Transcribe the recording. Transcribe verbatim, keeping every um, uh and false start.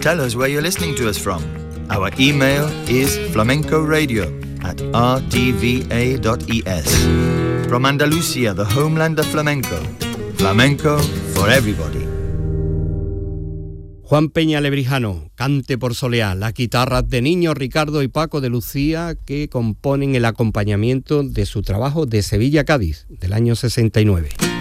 Tell us where you're listening to us from. Our email is flamencoradio at r t v a dot e s. From Andalusia, the homeland of flamenco. Flamenco for everybody. Juan Peña Lebrijano, Cante por Soleá, las guitarras de Niño, Ricardo y Paco de Lucía, que componen el acompañamiento de su trabajo de Sevilla-Cádiz, del año sesenta y nueve.